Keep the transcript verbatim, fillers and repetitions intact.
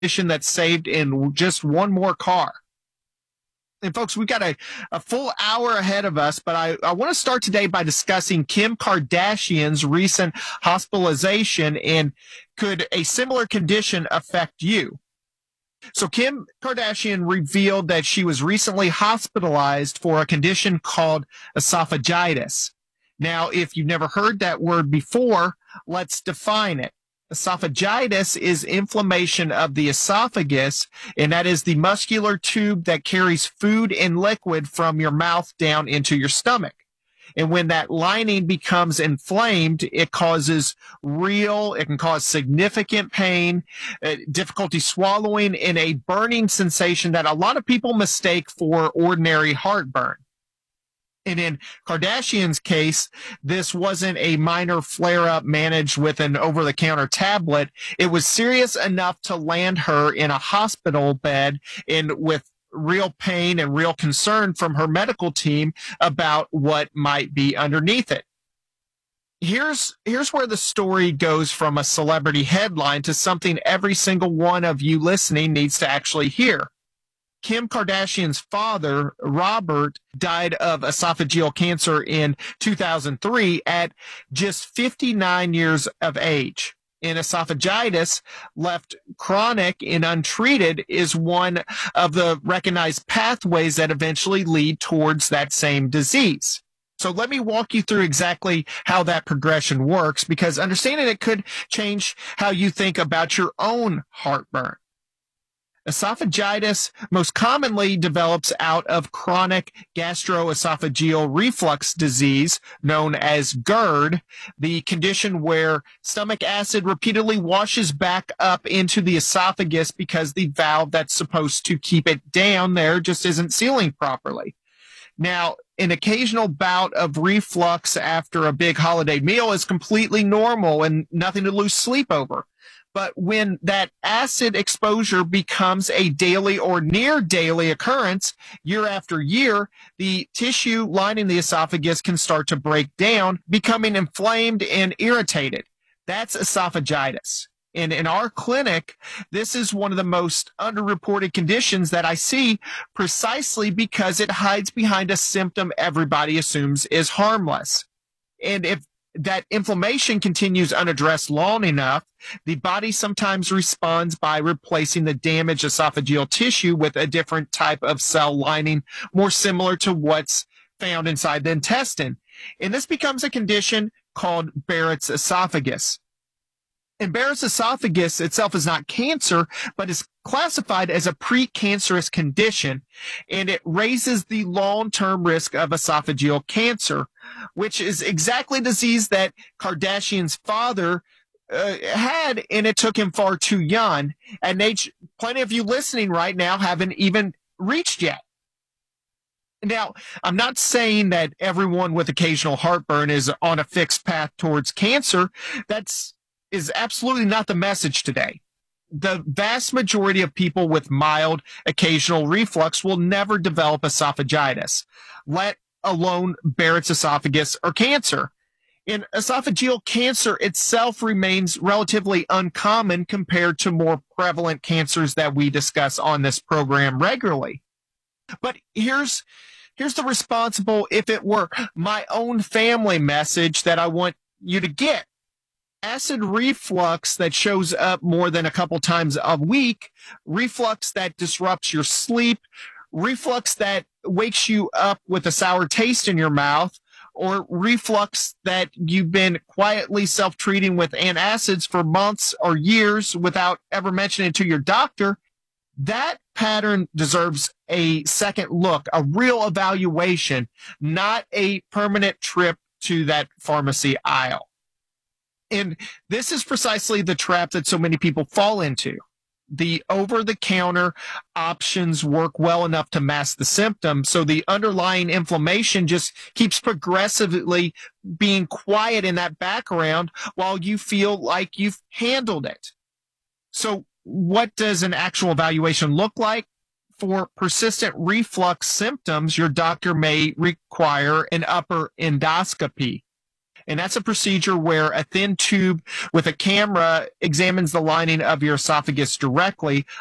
condition that's saved in just one more car. And folks, we've got a, a full hour ahead of us, but I, I want to start today by discussing Kim Kardashian's recent hospitalization and could a similar condition affect you? So Kim Kardashian revealed that she was recently hospitalized for a condition called esophagitis. Now, if you've never heard that word before, let's define it. Esophagitis is inflammation of the esophagus, and that is the muscular tube that carries food and liquid from your mouth down into your stomach. And when that lining becomes inflamed, it causes real, it can cause significant pain, uh, difficulty swallowing, and a burning sensation that a lot of people mistake for ordinary heartburn. And in Kardashian's case, this wasn't a minor flare-up managed with an over-the-counter tablet. It was serious enough to land her in a hospital bed and with real pain and real concern from her medical team about what might be underneath it. Here's, here's where the story goes from a celebrity headline to something every single one of you listening needs to actually hear. Kim Kardashian's father, Robert, died of esophageal cancer in two thousand three at just fifty-nine years of age. And esophagitis, left chronic and untreated, is one of the recognized pathways that eventually lead towards that same disease. So let me walk you through exactly how that progression works, because understanding it could change how you think about your own heartburn. Esophagitis most commonly develops out of chronic gastroesophageal reflux disease, known as GERD, the condition where stomach acid repeatedly washes back up into the esophagus because the valve that's supposed to keep it down there just isn't sealing properly. Now, an occasional bout of reflux after a big holiday meal is completely normal and nothing to lose sleep over. But when that acid exposure becomes a daily or near daily occurrence year after year, the tissue lining the esophagus can start to break down, becoming inflamed and irritated. That's esophagitis. And in our clinic, this is one of the most underreported conditions that I see, precisely because it hides behind a symptom everybody assumes is harmless. And if that inflammation continues unaddressed long enough, the body sometimes responds by replacing the damaged esophageal tissue with a different type of cell lining, more similar to what's found inside the intestine. And this becomes a condition called Barrett's esophagus. And Barrett's esophagus itself is not cancer, but is classified as a precancerous condition, and it raises the long-term risk of esophageal cancer, which is exactly the disease that Kardashian's father uh, had, and it took him far too young. And age, plenty of you listening right now haven't even reached yet. Now, I'm not saying that everyone with occasional heartburn is on a fixed path towards cancer. That's is absolutely not the message today. The vast majority of people with mild occasional reflux will never develop esophagitis, let alone Barrett's esophagus or cancer. And esophageal cancer itself remains relatively uncommon compared to more prevalent cancers that we discuss on this program regularly. But here's here's the responsible, if it were my own family message that I want you to get. Acid reflux that shows up more than a couple times a week, reflux that disrupts your sleep, reflux that wakes you up with a sour taste in your mouth, or reflux that you've been quietly self-treating with antacids for months or years without ever mentioning it to your doctor, that pattern deserves a second look, a real evaluation, not a permanent trip to that pharmacy aisle. And this is precisely the trap that so many people fall into. The over-the-counter options work well enough to mask the symptoms, so the underlying inflammation just keeps progressively being quiet in that background while you feel like you've handled it. So what does an actual evaluation look like? For persistent reflux symptoms, your doctor may require an upper endoscopy. And that's a procedure where a thin tube with a camera examines the lining of your esophagus directly.